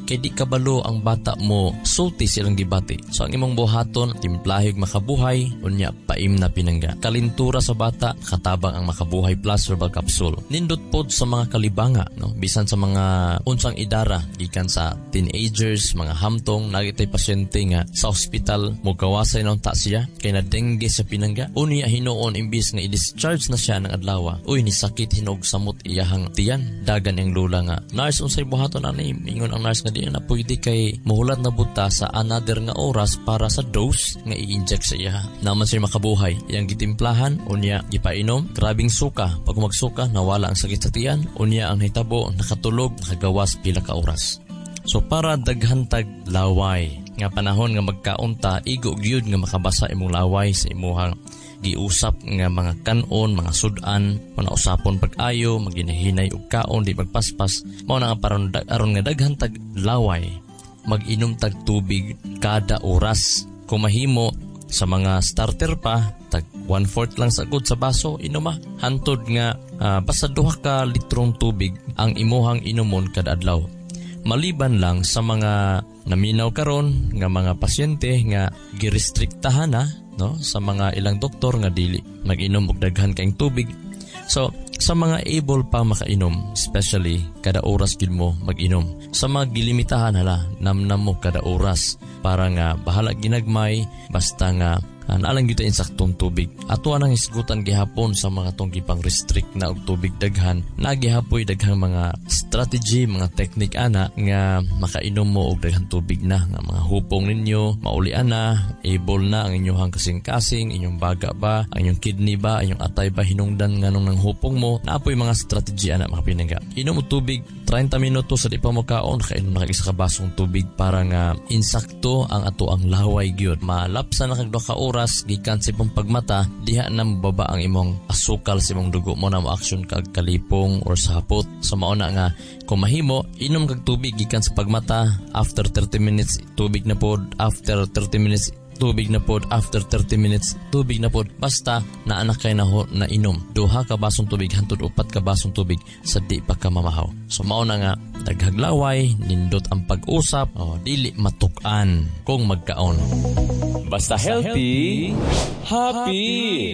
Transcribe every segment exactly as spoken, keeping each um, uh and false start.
kay di kabalo ang bata mo sulti silang gibati. So ang imong buhaton timplahig makabuhay unya paim na pinangga. Kalintura sa bata katabang ang makabuhay plus herbal capsule. Nindot pod sa mga kalibanga no bisan sa mga unsang idara gikan sa teenagers, mga hamtong nagitay pasyente nga sa ospital mo kawasay na unta siya kay na dengue sa pinangga. Unya hinuon imbis nga i-discharge na siya ng adlaw. Uy ni sakit hinog samot iyahang tiyan. Dagan ang lula nga. Nurse unsay buhaton ani ingon ang nurse nga di na pwede kay mahulat na buta sa another nga oras para sa dose nga i-inject sa iya. Naman siya makabuhay. Iyang gitimplahan unya gipainom, grabing suka. Pag magsuka nawala ang sakit sa tiyan. Unya ang hitabo nakatulog nakagawas pila ka oras. So para daghantag laway nga panahon nga magkaunta igo gyud nga makabasa imong laway sa imuhang giusap nga mga kanon, mga sudan, mga usapon pag-ayo, maginahinay og kaon, di magpaspas. Mao na nga paron aron nga daghan tag laway, mag-inom tag tubig kada oras. Kung mahimo sa mga starter pa, tag one-fourth lang sagod sa baso, inuma. Hantod nga uh, basta duha ka litrong tubig ang imuhang inumon kada adlaw. Maliban lang sa mga naminaw karon nga mga pasyente nga girestriktahan na no sa mga ilang doktor nga dili mag-inom og daghan kaing tubig. So sa mga able pa makainom, especially kada oras gid mo mag-inom. Sa mga gilimitahan hala namnam mo kada oras para nga bahala ginagmay basta nga naalang gyud insaktong tubig. Ato anang isgutan gihapon sa mga tong gipang restrict na og tubig daghan. Nagihapoy daghang mga strategy, mga technique ana nga makainom mo og daghang tubig na nga mga hupong ninyo, maulian na, able na ang inyong kasing-kasing, inyong baga ba, ang inyong kidney ba, inyong atay ba hinungdan nganong nang hupong mo. Naapoy mga strategy ana mga pinangga. Inom og tubig thirty minutos sa di pa mo kaon, kainom na isa ka basong tubig para nga insakto ang ato ang laway gyud. Malapsa na kag duha ka oras gikan sa imong pagmata, diha na mababa ang imong asukal sa imong dugo mo na mo-action kag kalipong or sa hapot. So mauna nga kung mahimo inom kag tubig gikan sa pagmata after thirty minutes tubig na pod, after thirty minutes tubig na pod, after thirty minutes tubig na pod. Basta na anak kay na, na inom duha ka basong tubig hantod upat ka basong tubig sa di pa ka mamahaw. So mauna nga daghaglaway nindot ang pag-usap o dili matukan kung magkaon. Basta healthy, happy.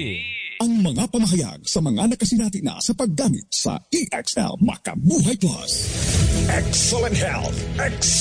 Ang mga pamahayag sa mga nakasinati na sa paggamit sa E X L Makabuhay Plus. Excellent health. Excellent